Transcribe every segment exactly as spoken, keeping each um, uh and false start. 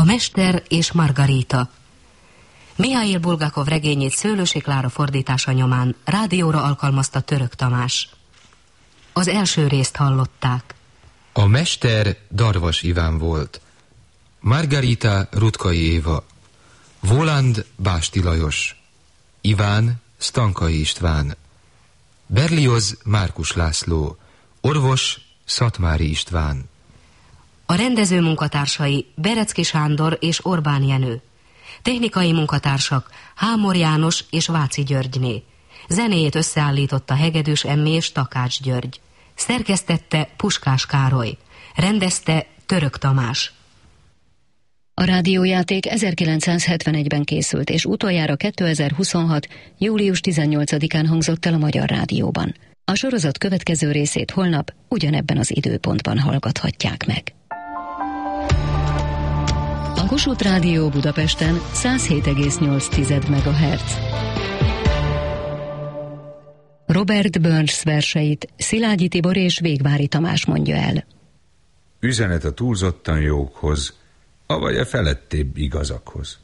Mester és Margarita. Mihail Bulgakov regényét Szőlősi Klára fordítása nyomán rádióra alkalmazta Török Tamás. Az első részt hallották. A mester Darvas Iván volt, Margarita Rutkai Éva, Voland Básti Lajos, Iván Stankai István, Berlioz Márkus László, orvos Szatmári István. A rendező munkatársai Berecki Sándor és Orbán Jenő. Technikai munkatársak Hámor János és Váci Györgyné. Zenéjét összeállította Hegedűs Emmé és Takács György. Szerkesztette Puskás Károly. Rendezte Török Tamás. A rádiójáték ezerkilencszázhetvenegyben készült, és utoljára kétezer-huszonhat. július tizennyolcadikán hangzott el a Magyar Rádióban. A sorozat következő részét holnap ugyanebben az időpontban hallgathatják meg. A Kossuth Rádió Budapesten száz hét egész nyolc megahertz. Robert Burns verseit Szilágyi Tibor és Végvári Tamás mondja el. Üzenet a túlzottan jókhoz, avagy a felettébb igazakhoz.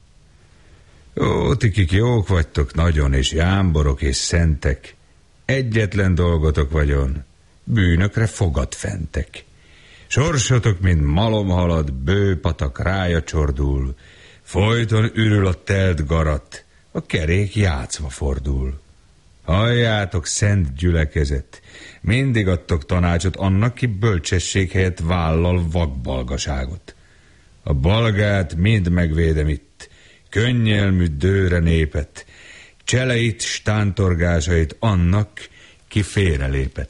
Ó, ti kik jók vagytok nagyon, és jámborok és szentek, egyetlen dolgotok vagyon, bűnökre fogad fentek. Sorsotok, mint malomhalad, bőpatak rája csordul, folyton ürül a telt garat, a kerék játszva fordul. Halljátok, szent gyülekezet, mindig adtok tanácsot annak, ki bölcsesség helyett vállal vakbalgaságot. A balgát mind megvédem itt, könnyelmű dőre népet, cseleit, stántorgásait annak, ki félrelépett.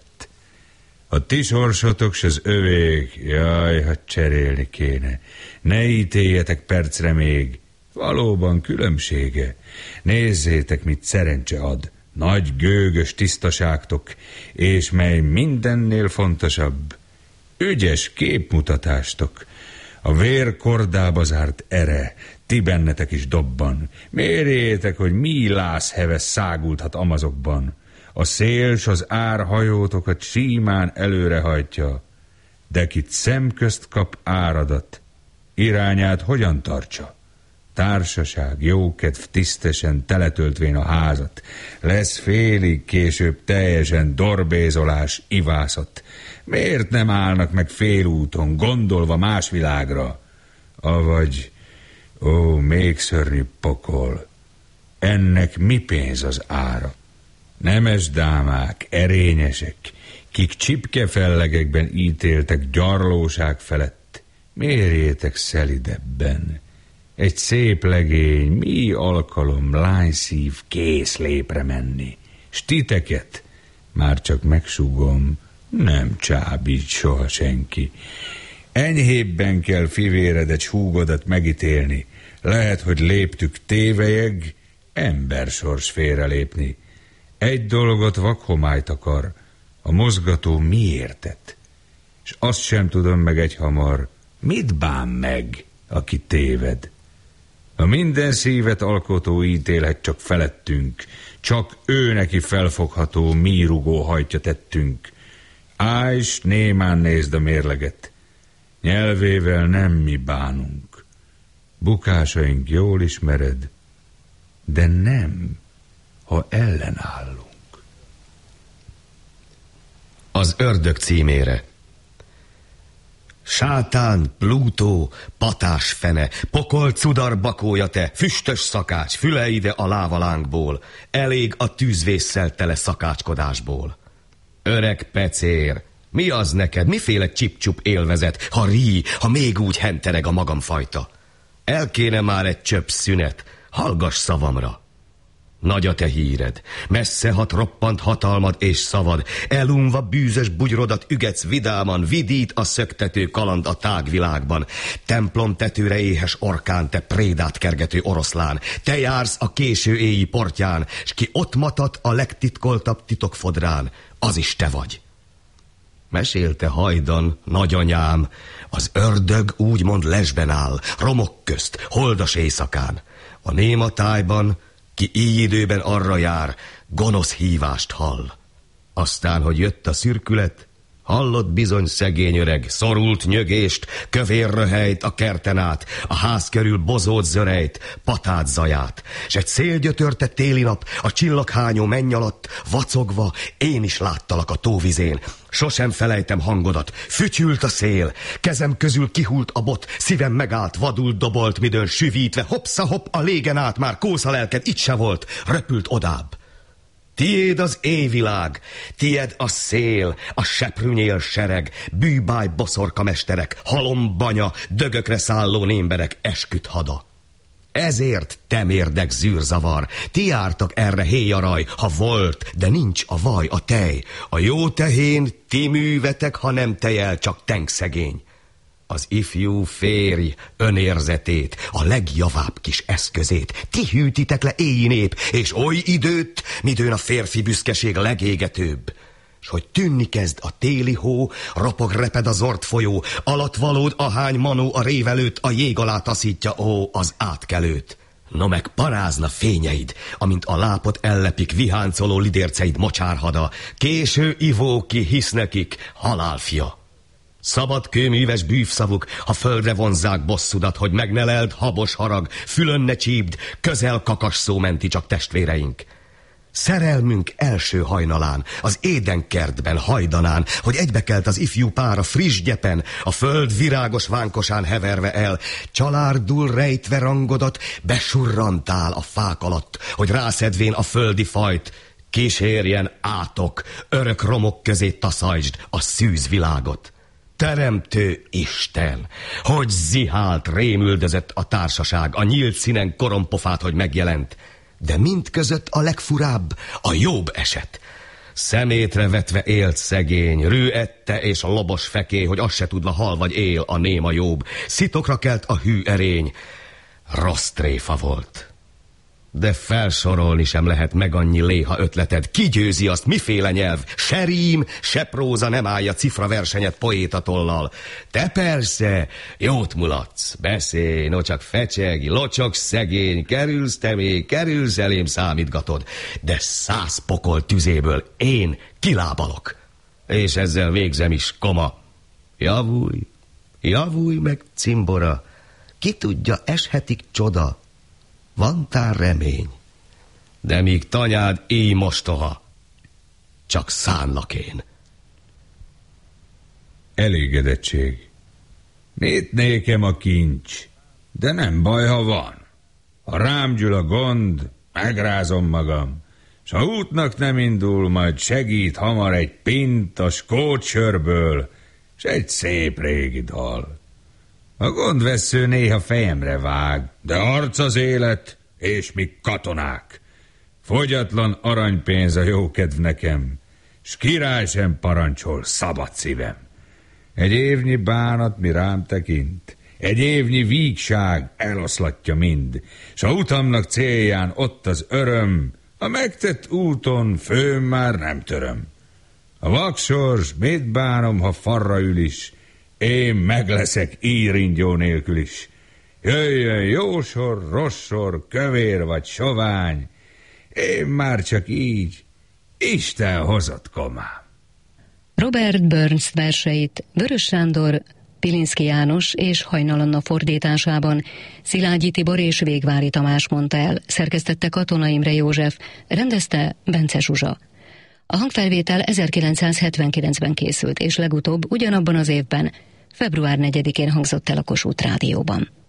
A ti sorsotok s az övék, jaj, ha cserélni kéne. Ne ítéljetek percre még, valóban különbsége. Nézzétek, mit szerencse ad, nagy gőgös tisztaságtok, és mely mindennél fontosabb, ügyes képmutatástok. A vér kordába zárt ere, ti bennetek is dobban. Mérjétek, hogy mi lászheves szágulthat amazokban. A szél s az ár hajótokat símán előrehajtja, de kit szemközt kap áradat, irányát hogyan tartsa? Társaság, jókedv tisztesen teletöltvén a házat, lesz félig később teljesen dorbézolás, ivászat. Miért nem állnak meg félúton, gondolva más világra? Avagy, ó, még szörnyű pokol, ennek mi pénz az ára? Nemes dámák, erényesek, kik csipkefellegekben ítéltek gyarlóság felett, mérjétek szelidebben. Egy szép legény, mi alkalom, lányszív, kész lépre menni. S titeket, már csak megsugom, nem csábít soha senki. Enyhébben kell fivéredet, s húgodat megítélni. Lehet, hogy léptük tévejeg, embersors félrelépni. Egy dolgot vakhomályt akar, a mozgató miértet. És azt sem tudom meg egyhamar, mit bán meg, aki téved. A minden szívet alkotó ítélhet csak felettünk, csak ő neki felfogható, mírugó hajtja tettünk. Állj, s némán nézd a mérleget, nyelvével nem mi bánunk. Bukásaink jól ismered, de nem, ha ellenállunk. Az ördög címére. Sátán, Plútó, patás fene, pokol cudar bakója te, füstös szakács, füle ide a lávalánkból, elég a tűzvésszel tele szakácskodásból. Öreg pecér, mi az neked, miféle csip-csup élvezet, ha rí, ha még úgy hentereg a magamfajta? El kéne már egy csöpp szünet, hallgass szavamra. Nagy a te híred, messze hat roppant hatalmad és szavad, elunva bűzös bugyrodat ügetsz vidáman, vidít a szöktető kaland a tágvilágban. Templom tetőre éhes orkán, te prédát kergető oroszlán, te jársz a késő éji portján, s ki ott matat a legtitkoltabb titokfodrán, az is te vagy. Mesélte hajdan, nagyanyám, az ördög úgymond lesben áll, romok közt, holdas éjszakán. A néma tájban, ki így időben arra jár, gonosz hívást hall. Aztán, hogy jött a szürkület, Hallott bizony szegény öreg, szorult nyögést, kövér röhelyt a kerten át, a ház körül bozót zörejt, patát zaját, s egy szélgyötörte téli nap, a csillaghányó menny alatt, vacogva, én is láttalak a tóvizén. Sosem felejtem hangodat, fütyült a szél, kezem közül kihult a bot, szívem megállt, vadul dobolt, midőn süvítve, hopsza-hopp, a légen át már kósza lelked itt se volt, röpült odább. Tiéd az éjvilág, tied a szél, a seprűnyél sereg, bűbáj boszorka mesterek, halombanya, dögökre szálló némberek, esküdt hada. Ezért temérdek zűrzavar, ti jártak erre héjaraj, ha volt, de nincs a vaj, a tej. A jó tehén ti művetek, ha nem tejel, csak tengszegény. Az ifjú férj önérzetét, a legjavább kis eszközét ti hűtitek le éji nép, és oly időt, midőn a férfi büszkeség legégetőbb. S hogy tűnni kezd a téli hó, ropog reped a zord folyó, alatt valód ahány manó a révelőt, a jég alá taszítja, ó, az átkelőt. No meg parázna fényeid, amint a lápot ellepik viháncoló lidérceid mocsárhada, késő ivóki hisz nekik, halálfia. Szabad kőműves bűvszavuk, ha földre vonzzák bosszudat, hogy meg ne leld habos harag, fülön ne csípd, közel kakas szó menti csak testvéreink. Szerelmünk első hajnalán, az édenkertben hajdanán, hogy egybekelt az ifjú pár a friss gyepen, a föld virágos vánkosán heverve el, csalárdul rejtve rangodat, besurrantál a fák alatt, hogy rászedvén a földi fajt, kísérjen átok, örök romok közé taszajtsd a szűz világot. Teremtő Isten, hogy zihált, rémüldözött a társaság, a nyílt színen korompofát, hogy megjelent, de mindközött a legfurább a jobb eset. Szemétre vetve élt szegény, rű ette és a lobos feké, hogy azt se tudva hal vagy él a néma jobb. Szitokra kelt a hű erény, rossz tréfa volt. De felsorolni sem lehet meg annyi léha ötleted. Ki győzi azt, miféle nyelv? Se rím, se próza nem állja cifra versenyet poétatollal. Te persze, jót mulatsz, beszélj, no csak fecseg, locsog szegény, kerülsz te még, kerülsz elém számítgatod. De száz pokol tüzéből én kilábalok. És ezzel végzem is, koma. Javulj, javulj meg, cimbora, ki tudja, eshetik csoda. Van tár remény, de míg tanyád éj mostoha, csak szánlak én. Elégedettség. Mit nékem a kincs, de nem baj, ha van. Ha rám gyűl a gond, megrázom magam, s ha útnak nem indul, majd segít hamar egy pint a skótsörből, s egy szép régi dal. A gondvesző néha fejemre vág, de arc az élet, és mi katonák. Fogyatlan aranypénz a jókedv nekem, s király sem parancsol szabad szívem. Egy évnyi bánat mi rám tekint, egy évnyi vígság eloszlatja mind, s a utamnak célján ott az öröm, a megtett úton főm már nem töröm. A vaksors, mit bánom, ha farra ül is, én meg leszek íringyó nélkül is. Jöjjön jó sor, rossz sor, kövér vagy sovány, én már csak így, Isten hozott komám. Robert Burns verseit Vörös Sándor, Pilinszky János és Hajnal Anna fordításában Szilágyi Tibor és Végvári Tamás mondta el, szerkesztette Katona Imre József, rendezte Bence Zsuzsa. A hangfelvétel ezerkilencszázhetvenkilencben készült, és legutóbb ugyanabban az évben, február negyedikén hangzott el a Kossuth Rádióban.